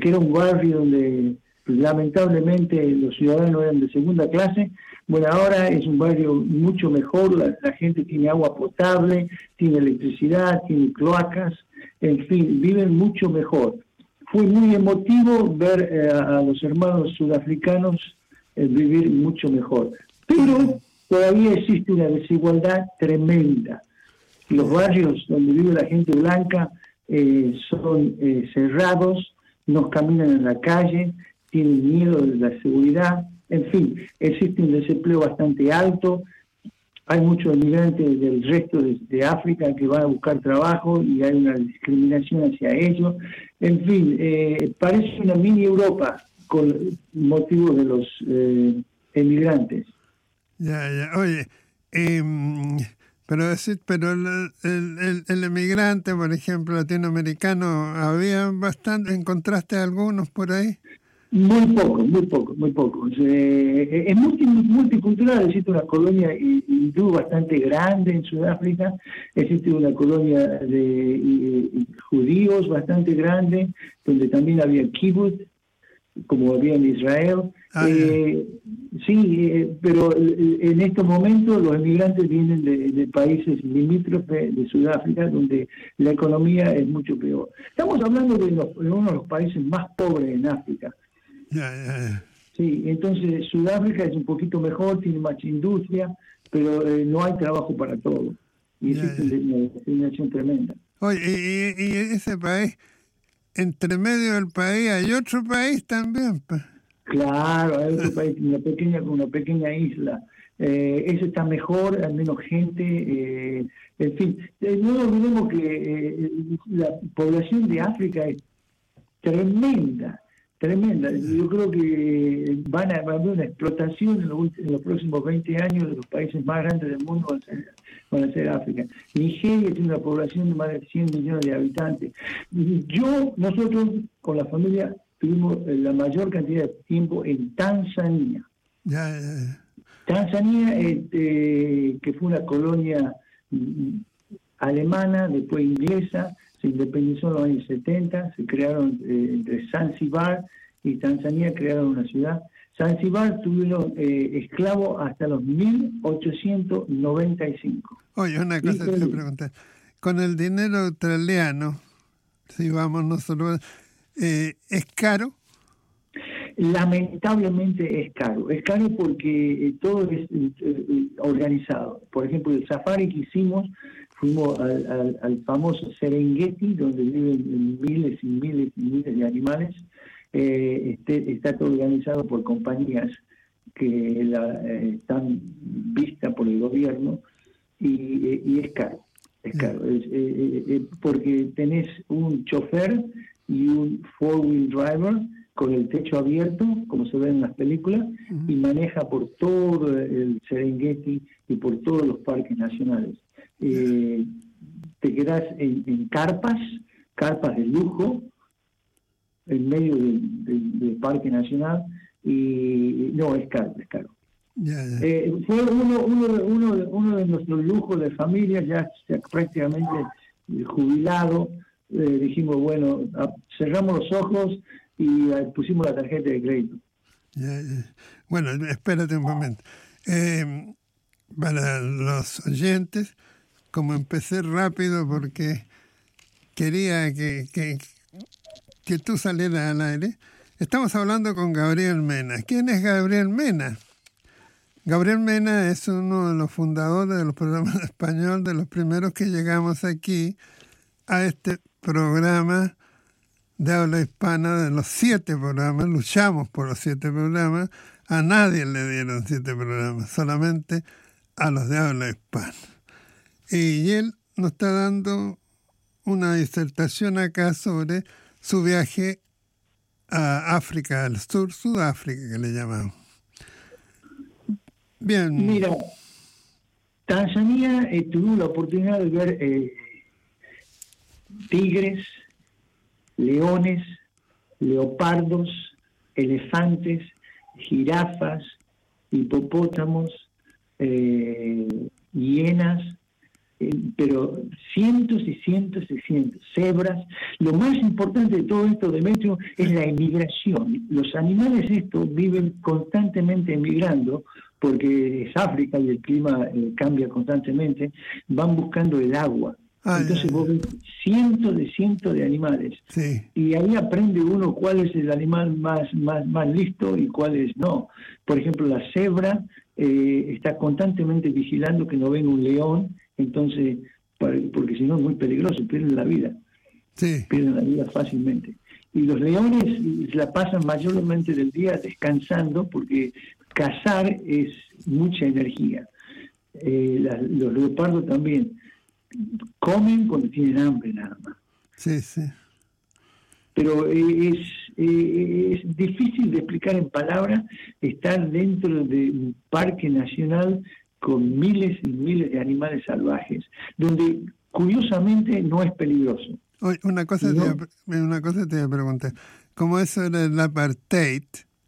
que era un barrio donde lamentablemente los ciudadanos eran de segunda clase. Bueno, ahora es un barrio mucho mejor, la gente tiene agua potable, tiene electricidad, tiene cloacas, en fin, viven mucho mejor. Fue muy emotivo ver a los hermanos sudafricanos vivir mucho mejor. Pero todavía existe una desigualdad tremenda. Los barrios donde vive la gente blanca son cerrados, no caminan en la calle, tienen miedo de la seguridad, en fin, existe un desempleo bastante alto, hay muchos inmigrantes del resto de África que van a buscar trabajo y hay una discriminación hacia ellos, en fin, parece una mini Europa con motivo de los emigrantes. Ya, oye, pero el emigrante, por ejemplo, latinoamericano, ¿había bastante, encontraste algunos por ahí? Muy poco. Es multicultural, existe una colonia hindú bastante grande en Sudáfrica, existe una colonia de judíos bastante grande, donde también había kibbutz, como había en Israel. Pero en estos momentos los emigrantes vienen de países limítrofes de Sudáfrica, donde la economía es mucho peor. Estamos hablando de uno de los países más pobres en África. Sí, entonces Sudáfrica es un poquito mejor, tiene más industria, pero no hay trabajo para todos. Y existe una discriminación tremenda. Oye, y ese país, entre medio del país hay otro país también, pues. Claro, hay otro país, una pequeña isla. Eso está mejor, hay menos gente. En fin, no olvidemos que la población de África es tremenda. Yo creo que van a haber una explotación en los próximos 20 años de los países más grandes del mundo van a ser África. Nigeria tiene una población de más de 100 millones de habitantes. Nosotros con la familia tuvimos la mayor cantidad de tiempo en Tanzania. Tanzania, que fue una colonia alemana, después inglesa, se independizó en los años 70, se crearon entre Zanzibar y Tanzania, crearon una ciudad. Zanzibar tuvieron esclavos hasta los 1895. Oye, una cosa te voy a preguntar. Con el dinero australiano, si vamos nosotros, ¿es caro? Lamentablemente es caro. Es caro porque todo es organizado. Por ejemplo, el safari que hicimos, fuimos al famoso Serengeti, donde viven miles y miles y miles de animales. Está todo organizado por compañías que están vistas por el gobierno y es caro. Es caro. Porque tenés un chofer y un four-wheel driver con el techo abierto, como se ve en las películas, y maneja por todo el Serengeti y por todos los parques nacionales. Te quedás en carpas de lujo, en medio del Parque Nacional, y no, es caro. Fue uno de nuestros lujos de familia, ya prácticamente jubilado. Dijimos, bueno, cerramos los ojos y pusimos la tarjeta de crédito. Bueno, espérate un momento. Para los oyentes, como empecé rápido porque quería que tú salieras al aire, estamos hablando con Gabriel Mena. ¿Quién es Gabriel Mena? Gabriel Mena es uno de los fundadores de los programas de español, de los primeros que llegamos aquí a este programa de habla hispana, de los 7 programas, luchamos por los 7 programas, a nadie le dieron 7 programas, solamente a los de habla hispana. Y él nos está dando una disertación acá sobre su viaje a África del Sur, Sudáfrica, que le llamamos. Bien. Mira, Tanzania tuvo la oportunidad de ver tigres, leones, leopardos, elefantes, jirafas, hipopótamos, hienas, pero cientos y cientos y cientos, cebras. Lo más importante de todo esto, Demetrio, es la emigración. Los animales estos viven constantemente emigrando, porque es África y el clima cambia constantemente, van buscando el agua. Entonces vos ves cientos de animales. Sí. Y ahí aprende uno cuál es el animal más listo y cuál es no. Por ejemplo, la cebra está constantemente vigilando que no venga un león, entonces, porque si no es muy peligroso, pierden la vida. Sí. Pierden la vida fácilmente. Y los leones la pasan mayormente del día descansando, porque cazar es mucha energía. Los leopardos también comen cuando tienen hambre nada más. Sí, sí. Pero es difícil de explicar en palabras estar dentro de un parque nacional con miles y miles de animales salvajes, donde curiosamente no es peligroso. Oye, una cosa te iba a preguntar. Como eso era el apartheid,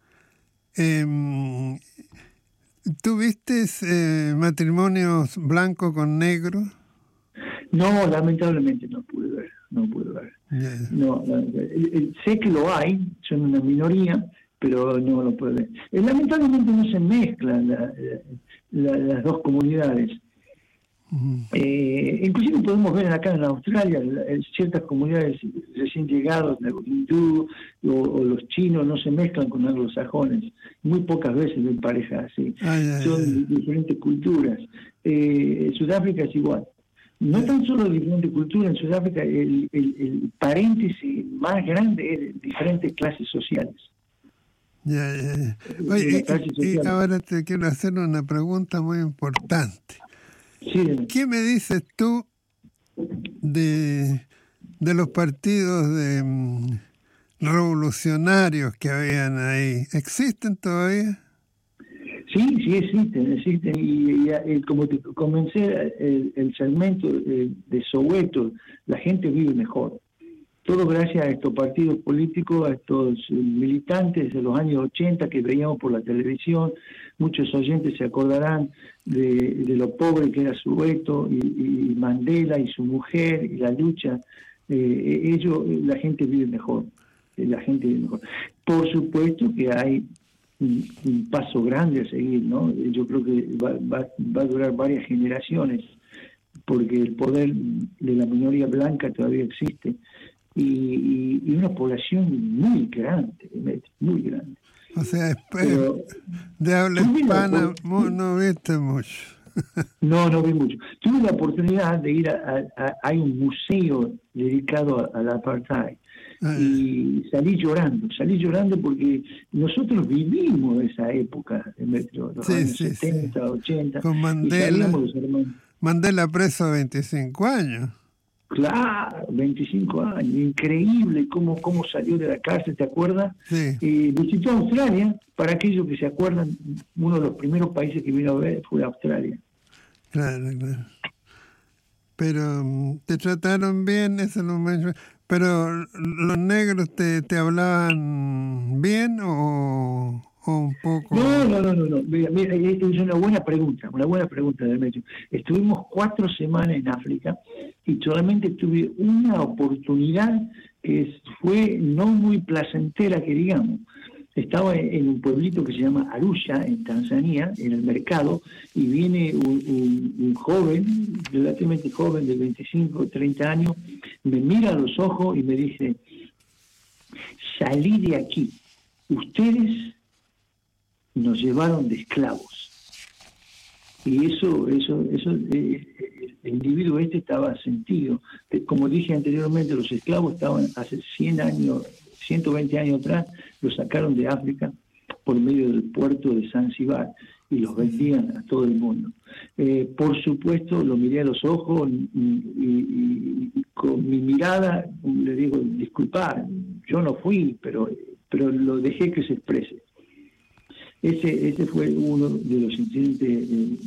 ¿tú viste matrimonios blanco con negro? No, lamentablemente no pude ver. Yeah. No, sé que lo hay, son una minoría, pero no lo puedo ver. Lamentablemente no se mezclan las dos comunidades. Inclusive podemos ver acá en Australia ciertas comunidades recién llegados, los hindú o los chinos no se mezclan con anglosajones. Muy pocas veces ven parejas así. Son diferentes culturas. Sudáfrica es igual. No tan solo diferente cultura, en Sudáfrica el paréntesis más grande es diferentes clases sociales. Oye, y ahora te quiero hacer una pregunta muy importante. Sí. ¿Qué me dices tú de los partidos revolucionarios que habían ahí? ¿Existen todavía? Sí, existen. Y como te comencé el segmento de Soweto, la gente vive mejor. Todo gracias a estos partidos políticos, a estos militantes de los años 80 que veíamos por la televisión. Muchos oyentes se acordarán de lo pobre que era Soweto y Mandela y su mujer y la lucha. La gente vive mejor. Por supuesto que hay un paso grande a seguir, ¿no? Yo creo que va a durar varias generaciones, porque el poder de la minoría blanca todavía existe y una población muy grande. O sea, de habla hispana no viste mucho. No vi mucho. Tuve la oportunidad de ir hay un museo dedicado al apartheid. Y salí llorando porque nosotros vivimos esa época, los años 70, 80. Con Mandela preso 25 años. Claro, 25 años, increíble cómo salió de la cárcel, ¿te acuerdas? Sí. Visitó Australia, para aquellos que se acuerdan, uno de los primeros países que vino a ver fue Australia. Claro. Pero te trataron bien, eso lo mencioné. Pero los negros te hablaban bien o un poco. No. Mira, es una buena pregunta, Demetrio. Estuvimos 4 semanas en África y solamente tuve una oportunidad que fue no muy placentera, que digamos. Estaba en un pueblito que se llama Arusha, en Tanzania, en el mercado, y viene un joven, relativamente joven, de 25 o 30 años, me mira a los ojos y me dice: salí de aquí, ustedes nos llevaron de esclavos. Y eso el individuo estaba sentido. Como dije anteriormente, los esclavos estaban hace 100 años, 120 años atrás, los sacaron de África por medio del puerto de Zanzíbar y los vendían a todo el mundo. Por supuesto, lo miré a los ojos y con mi mirada le digo: disculpa, yo no fui, pero lo dejé que se exprese. Ese fue uno de los incidentes,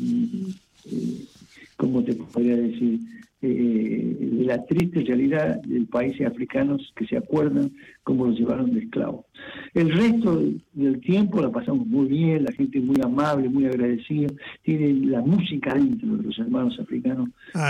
¿cómo te podría decir? De la triste realidad de países africanos que se acuerdan cómo los llevaron de esclavos. El resto del tiempo la pasamos muy bien, la gente es muy amable, muy agradecida, tiene la música dentro de los hermanos africanos,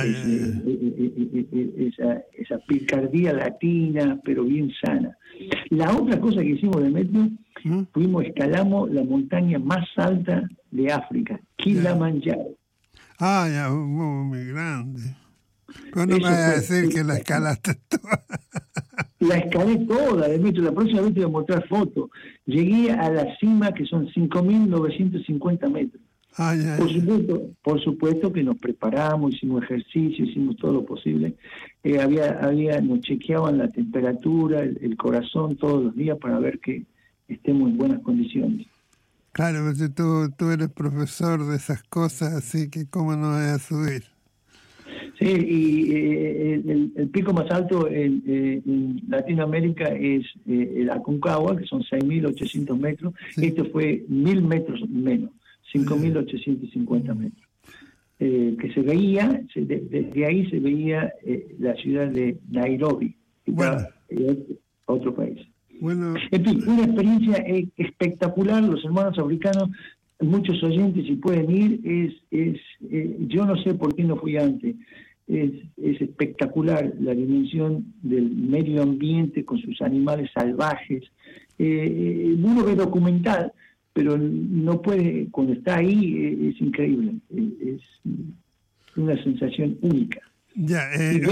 esa picardía latina, pero bien sana. La otra cosa que hicimos de Metro, escalamos la montaña más alta de África, Kilimanjaro. Ya, muy grande. ¿Cómo no me vas a decir que la escalaste toda? La escalé toda, Demetrio. La próxima vez te voy a mostrar fotos. Llegué a la cima, que son 5.950 metros. Por supuesto que nos preparamos, hicimos ejercicio, hicimos todo lo posible. Nos chequeaban la temperatura, el corazón todos los días para ver que estemos en buenas condiciones. Claro, pero tú eres profesor de esas cosas, así que ¿cómo no vas a subir? Sí, y el pico más alto en Latinoamérica es el Aconcagua, que son 6.800 metros. Sí. Este fue 1.000 metros menos, 5.850 metros. Que se veía, desde ahí se veía la ciudad de Nairobi, otro país. Bueno. En fin, una experiencia espectacular. Los hermanos africanos, muchos oyentes, si pueden ir, yo no sé por qué no fui antes. Es espectacular la dimensión del medio ambiente con sus animales salvajes. Uno ve documental, pero no puede, cuando está ahí, es increíble. Es una sensación única. Ya,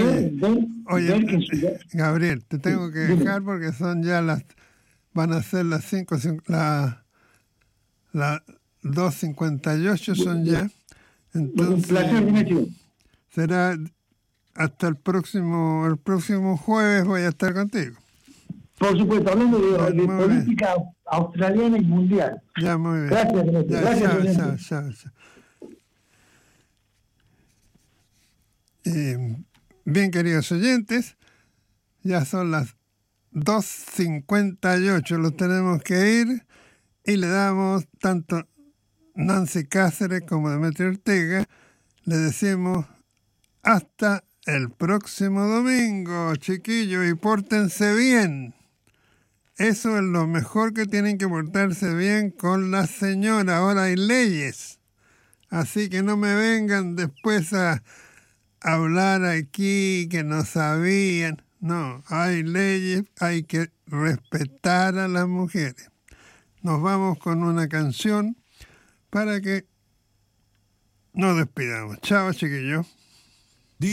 Gabriel, te tengo que dejar porque son ya van a ser las 2:58 son ya. Entonces, un placer, Demetrio. Será hasta el próximo jueves voy a estar contigo. Por supuesto, hablando de política australiana y mundial. Ya, muy bien. Gracias, Demetrio. Gracias, chao. Bien, queridos oyentes, ya son las 2:58, los tenemos que ir y le damos tanto Nancy Cáceres como Demetrio Ortega, le decimos hasta el próximo domingo, chiquillos, y pórtense bien. Eso es lo mejor, que tienen que portarse bien con la señora. Ahora hay leyes, así que no me vengan después a hablar aquí que no sabían. No, hay leyes, hay que respetar a las mujeres. Nos vamos con una canción para que nos despidamos. Chao, chiquillos.